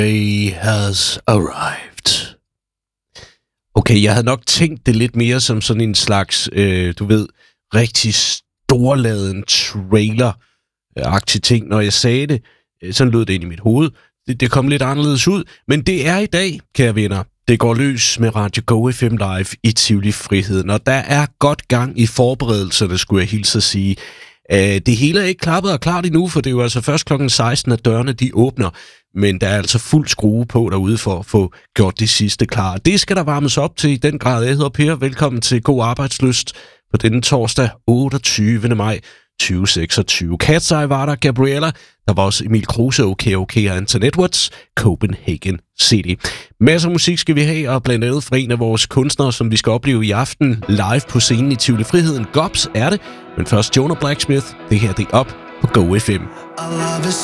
Day has arrived. Okay, jeg havde nok tænkt det lidt mere som sådan en slags, rigtig storladen trailer-agtig ting, når jeg sagde det. Sådan lød det ind i mit hoved. Det kom lidt anderledes ud, men det er i dag, kære venner. Det går løs med Radio Go FM Live i Tivoli Friheden, og der er godt gang i forberedelserne, skulle jeg hilse at sige. Det hele er ikke klappet og klart endnu, for det er jo altså først kl. 16, at dørene de åbner, men der er altså fuld skrue på derude for at få gjort det sidste klar. Det skal der varmes op til i den grad. Jeg hedder Per. Velkommen til God Arbejdslyst på denne torsdag 28. maj 2026. Cat's Eye var der, Gabriella. Der var også Emil Kruse, OK og Anton Edwards, Copenhagen City. Masser af musik skal vi have, og blandt andet fra en af vores kunstnere, som vi skal opleve i aften live på scenen i Tivoli Friheden. Gobs er det, men først Jonah Blacksmith. Det her det er op på Go FM.